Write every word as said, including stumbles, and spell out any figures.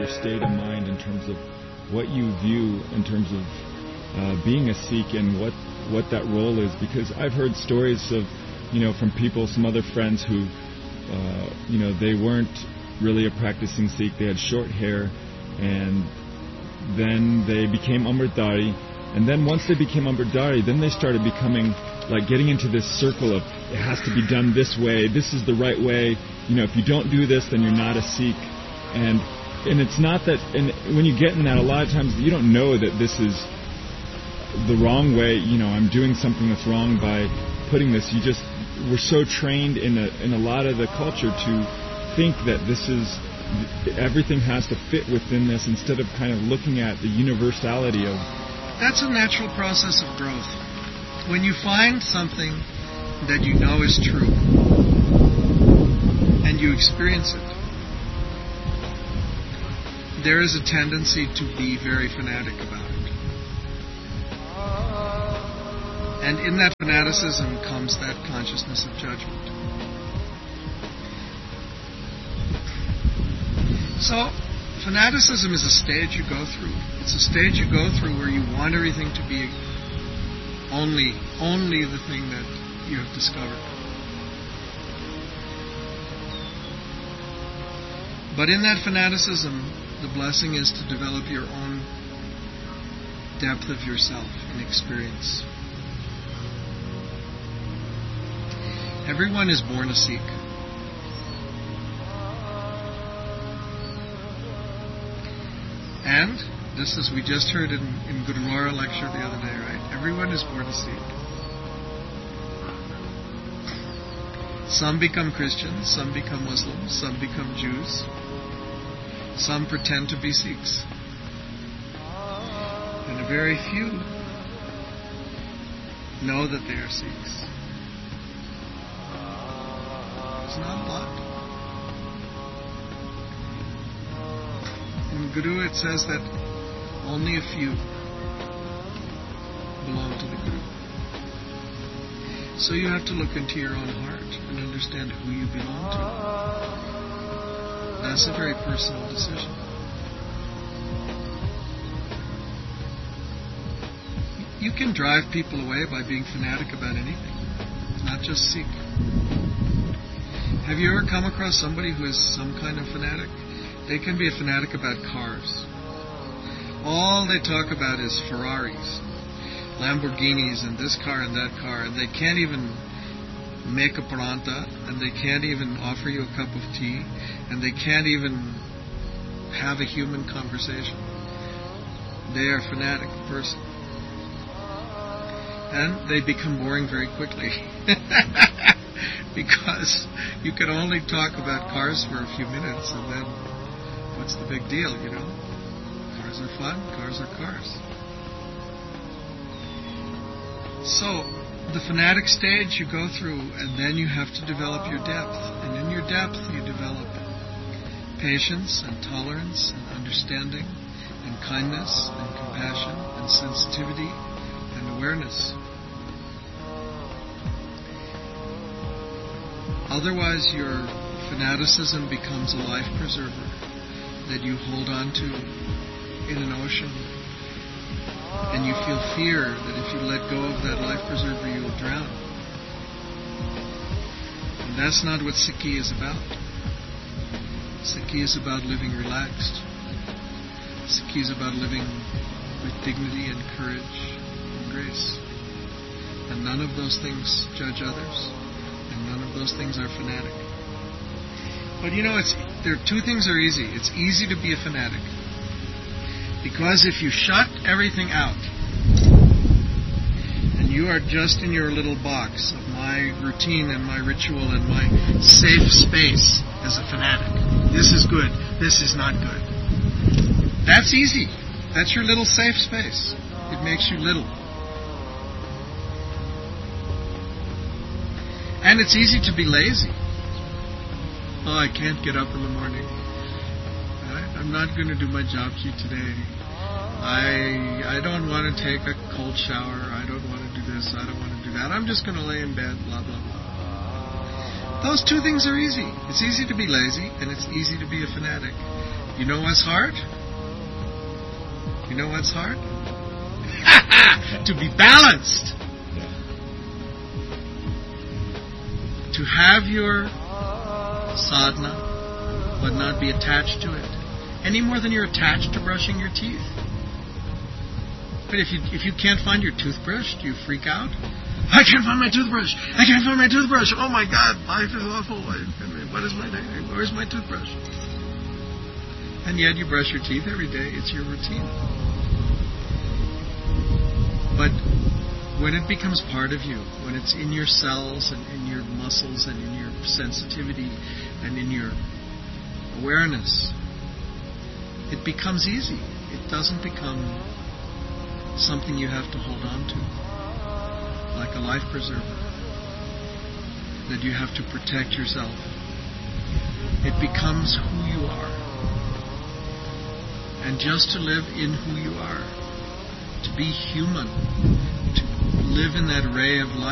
state of mind in terms of what you view in terms of uh, being a Sikh and what, what that role is. Because I've heard stories of, you know, from people, some other friends who, uh, you know, they weren't really a practicing Sikh. They had short hair, and then they became Amritdhari. And then once they became Amritdhari, then they started becoming, like, getting into this circle of, it has to be done this way, this is the right way, you know, if you don't do this, then you're not a Sikh. And and it's not that, and when you get in that, a lot of times you don't know that this is the wrong way, you know, I'm doing something that's wrong by putting this. You just, we're so trained in a, in a lot of the culture to think that this is, everything has to fit within this, instead of kind of looking at the universality of... That's a natural process of growth. When you find something that you know is true, and you experience it, there is a tendency to be very fanatic about it. And in that fanaticism comes that consciousness of judgment. So, fanaticism is a stage you go through. It's a stage you go through where you want everything to be only, only the thing that you have discovered. But in that fanaticism, the blessing is to develop your own depth of yourself and experience. Everyone is born a Sikh. And, just as we just heard in, in Gurdwara lecture the other day, right? Everyone is born a Sikh. Some become Christians, some become Muslims, some become Jews. Some pretend to be Sikhs. And a very few know that they are Sikhs. It's not a lot. In Guru it says that only a few belong to the Guru. So you have to look into your own heart and understand who you belong to. That's a very personal decision. You can drive people away by being fanatic about anything, not just Sikh. Have you ever come across somebody who is some kind of fanatic? They can be a fanatic about cars. All they talk about is Ferraris, Lamborghinis, and this car and that car, and they can't even make a paranta, and they can't even offer you a cup of tea, and they can't even have a human conversation. They are a fanatic person. And they become boring very quickly. Because you can only talk about cars for a few minutes, and then what's the big deal, you know? Cars are fun, cars are cars. So, the fanatic stage you go through, and then you have to develop your depth. And in your depth you develop patience and tolerance and understanding and kindness and compassion and sensitivity and awareness. Otherwise your fanaticism becomes a life preserver that you hold on to in an ocean. And you feel fear that if you let go of that life preserver, you will drown. And that's not what Sikhi is about. Sikhi is about living relaxed. Sikhi is about living with dignity and courage and grace. And none of those things judge others. And none of those things are fanatic. But you know, it's there are two things are easy. It's easy to be a fanatic. Because if you shut everything out, and you are just in your little box of my routine and my ritual and my safe space as a fanatic, this is good, this is not good. That's easy. That's your little safe space. It makes you little. And it's easy to be lazy. Oh, I can't get up in the morning. I'm not going to do my job sheet today. I I don't want to take a cold shower. I don't want to do this. I don't want to do that. I'm just going to lay in bed, blah, blah, blah. Those two things are easy. It's easy to be lazy, and it's easy to be a fanatic. You know what's hard? You know what's hard? To be balanced. To have your sadhana, but not be attached to it. Any more than you're attached to brushing your teeth. But if you if you can't find your toothbrush, do you freak out? I can't find my toothbrush. I can't find my toothbrush. Oh my God, life is awful. What is my name? Where's my toothbrush? And yet you brush your teeth every day. It's your routine. But when it becomes part of you, when it's in your cells and in your muscles and in your sensitivity and in your awareness, it becomes easy. It doesn't become something you have to hold on to, like a life preserver, that you have to protect yourself. It becomes who you are. And just to live in who you are, to be human, to live in that ray of light,